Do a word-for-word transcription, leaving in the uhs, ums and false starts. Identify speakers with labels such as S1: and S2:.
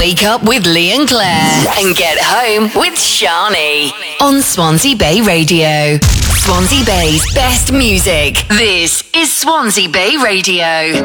S1: Wake up with Lee and Claire and get home with Shani on Swansea Bay Radio. Swansea Bay's best music. This is Swansea Bay Radio.